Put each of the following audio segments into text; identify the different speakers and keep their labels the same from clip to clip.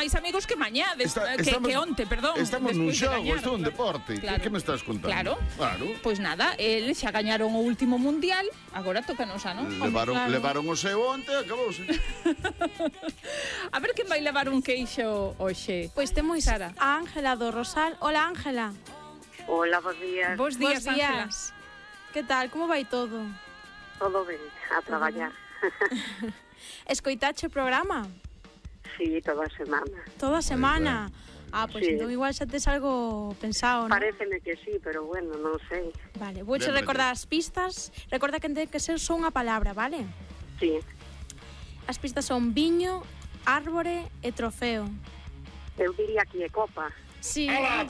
Speaker 1: máis amigos que mañá, que onte, perdón.
Speaker 2: Estamos nun xogo, isto é un deporte. Que me estás contando?
Speaker 1: Claro. Pois nada, eles xa gañaron o último mundial, agora tócanos a, non?
Speaker 2: Levaron o seu onte, acabouse.
Speaker 1: A ver quen vai levar un queixo hoxe.
Speaker 3: Pois temos a Ángela do Rosal. Hola, Ángela.
Speaker 4: Hola, bons días.
Speaker 1: Bos días, Ángela.
Speaker 3: Que tal, como vai todo?
Speaker 4: Todo ben, a traballar.
Speaker 3: Escoitache o programa?
Speaker 4: Sí, toda a semana.
Speaker 3: Toda a semana? Pois entón igual xa tes algo pensado, non?
Speaker 4: Paréceme que sí, pero bueno, non sei.
Speaker 3: Vale, vouche recordar as pistas. Recorda que ten que ser só unha palabra, vale?
Speaker 4: Sí.
Speaker 3: As pistas son viño, árbore e trofeo.
Speaker 4: Eu diría que é copa.
Speaker 3: Sí.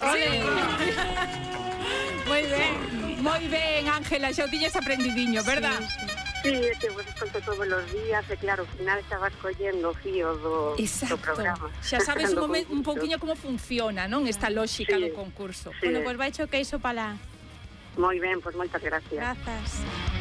Speaker 1: Moi ben, Ángela, xa o tiñes aprendidiño, verdad?
Speaker 4: Sí, é que vos escolto todos os días e claro, ao final xa vas collendo o fío do programa.
Speaker 1: Xa sabes un pouquiño como funciona, non? Esta lógica do concurso.
Speaker 3: Bueno, pois vai cho queixo para lá.
Speaker 4: Moi ben, pois moitas gracias.
Speaker 3: Grazas.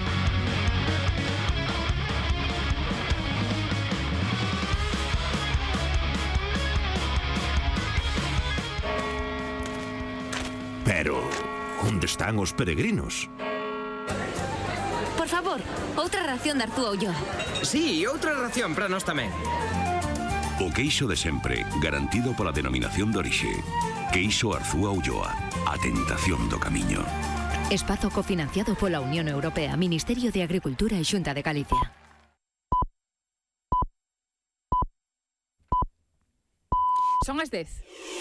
Speaker 5: Pero, onde están os peregrinos?
Speaker 6: Por favor, outra ración de Artúa Ulloa.
Speaker 7: Sí, outra ración para nós tamén.
Speaker 5: O queixo de sempre, garantido pola denominación de orixe. Queixo Arzúa Ulloa, a tentación do camiño.
Speaker 6: Espazo cofinanciado pola Unión Europea, Ministerio de Agricultura e Xunta de Galicia.
Speaker 1: Son as 10.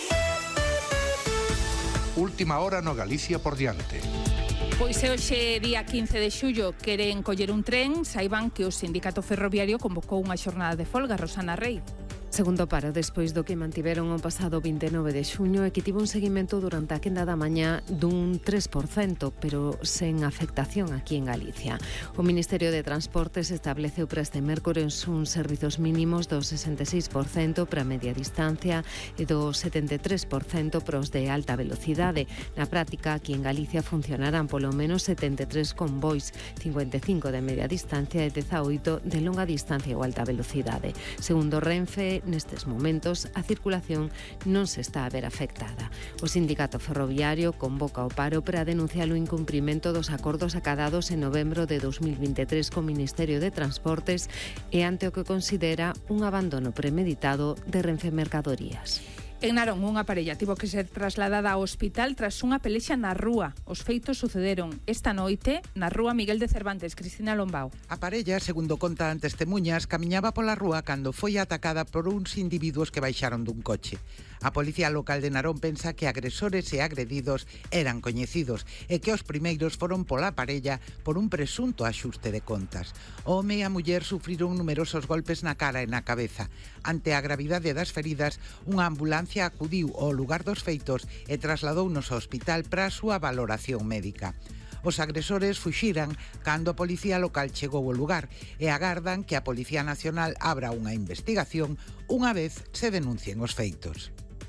Speaker 8: Última hora no Galicia por diante.
Speaker 1: Pois se hoxe, día 15 de xullo, queren coller un tren, saiban que o Sindicato Ferroviario convocou unha xornada de folga. Rosana Rei.
Speaker 9: Segundo paro despois do que mantiveron o pasado 29 de xuño e que tivo un seguimento durante a quenda da mañá dun 3%, pero sen afectación aquí en Galicia. O Ministerio de Transportes estableceu para este mércores uns servizos mínimos do 66% para media distancia e do 73% para os de alta velocidade. Na práctica, aquí en Galicia funcionarán polo menos 73 convois, 55 de media distancia e 18 de longa distancia ou alta velocidade. Segundo Renfe, nestes momentos a circulación non se está a ver afectada. O Sindicato Ferroviario convoca o paro para denunciar o incumprimento dos acordos acadados en novembro de 2023 co Ministerio de Transportes e ante o que considera un abandono premeditado de Renfe Mercadorías.
Speaker 1: En Narón, unha parella tivo que ser trasladada ao hospital tras unha pelexa na rúa. Os feitos sucederon esta noite na rúa Miguel de Cervantes. Cristina Lombao.
Speaker 10: A parella, segundo contan testemuñas, camiñaba pola rúa cando foi atacada por uns individuos que baixaron dun coche. A Policía Local de Narón pensa que agresores e agredidos eran coñecidos e que os primeiros foron pola parella por un presunto axuste de contas. O home e a muller sufriron numerosos golpes na cara e na cabeza. Ante a gravidade das feridas, unha ambulancia acudiu ao lugar dos feitos e trasladounos ao hospital para a súa valoración médica. Os agresores fuxiran cando a Policía Local chegou ao lugar e agardan que a Policía Nacional abra unha investigación unha vez se denuncien os feitos.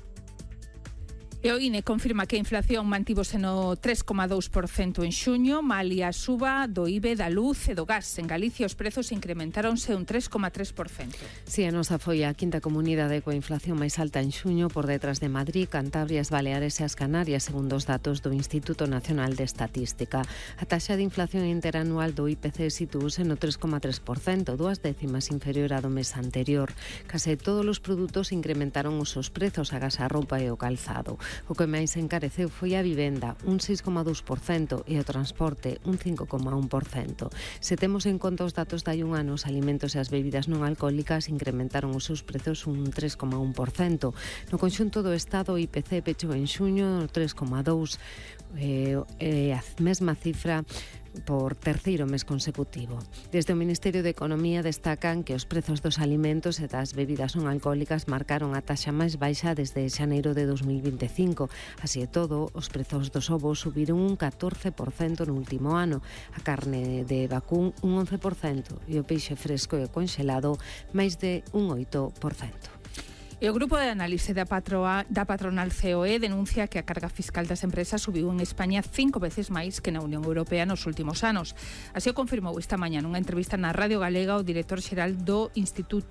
Speaker 1: E o INE confirma que a inflación mantívose no 3,2% en xuño, malia a suba do IBE, da luz e do gas. En Galicia os prezos incrementáronse un 3,3%.
Speaker 9: Si, a nosa foi a quinta comunidade coa inflación máis alta en xuño, por detrás de Madrid, Cantabria, as Baleares e as Canarias, segundo os datos do Instituto Nacional de Estatística. A taxa de inflación interanual do IPC situouse no 3,3%, 2 décimas inferior a do mes anterior. Case todos os produtos incrementaron os seus prezos, a gas, a roupa e o calzado. O que máis encareceu foi a vivenda, un 6,2%, e o transporte, un 5,1%. Se temos en conta os datos de hai un ano, os alimentos e as bebidas non alcohólicas incrementaron os seus prezos un 3,1%. No conxunto do Estado, o IPC pechou en xuño no 3,2%, a mesma cifra por terceiro mes consecutivo. Desde o Ministerio de Economía destacan que os prezos dos alimentos e das bebidas non alcohólicas marcaron a taxa máis baixa desde xaneiro de 2025. Así e todo, os prezos dos ovos subiron un 14% no último ano, a carne de vacún un 11% e o peixe fresco e conxelado máis de un 8%.
Speaker 1: E o grupo de análise da patronal COE denuncia que a carga fiscal das empresas subiu en España 5 veces máis que na Unión Europea nos últimos anos. Así o confirmou esta mañá nunha entrevista na Radio Galega o director xeral do Instituto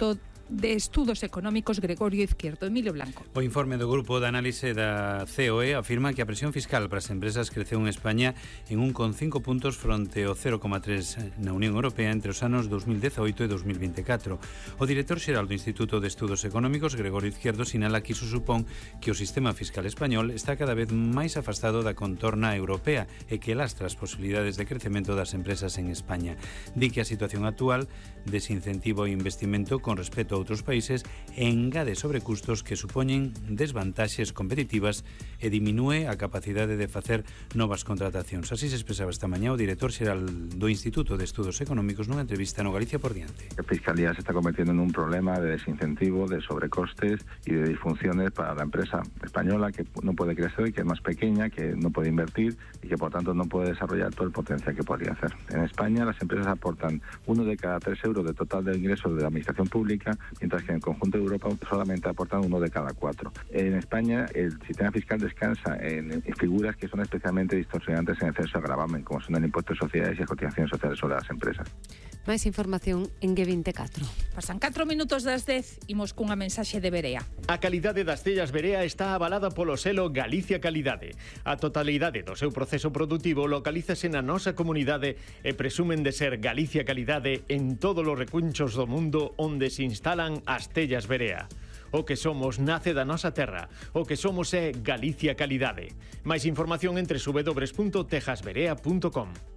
Speaker 1: de Estudos Económicos Gregorio Izquierdo. Emilio Blanco.
Speaker 11: O informe do Grupo de Análise da COE afirma que a presión fiscal para as empresas creceu en España en 1,5 puntos fronte ao 0,3 na Unión Europea entre os anos 2018 e 2024. O director xeral do Instituto de Estudos Económicos, Gregorio Izquierdo, sinala que iso supón que o sistema fiscal español está cada vez máis afastado da contorna europea e que lastra as posibilidades de crecemento das empresas en España. Di que a situación actual desincentivo o investimento con respecto a outros países e engade sobrecustos que supoñen desvantaxes competitivas e diminúe a capacidade de facer novas contratacións. Así se expresaba esta mañá o director xeral do Instituto de Estudos Económicos nunha entrevista no Galicia por diante.
Speaker 12: La fiscalía se está convirtiendo en un problema de desincentivo, de sobrecostes y de disfunciones para la empresa española que no puede crecer, que es más pequeña, que no puede invertir y que por tanto no puede desarrollar todo el potencial que podría hacer. En España las empresas aportan 1 de cada 3 euros de total de ingresos de la administración pública, mientras que en el conjunto de Europa solamente aportan 1 de cada 4. En España el sistema fiscal descansa en figuras que son especialmente distorsionantes en exceso de gravamen, como son el impuesto de sociedades y las cotizaciones sociales sobre las empresas.
Speaker 9: Máis información en G24.
Speaker 1: Pasan 4 minutos das 10, imos cunha mensaxe de Berea.
Speaker 13: A calidade das tellas Berea está avalada polo selo Galicia Calidade. A totalidade do seu proceso produtivo localízase na nosa comunidade e presumen de ser Galicia Calidade en todos os recunchos do mundo onde se instalan as tellas Berea. O que somos nace da nosa terra. O que somos é Galicia Calidade. Máis información entre www.tejasberea.com.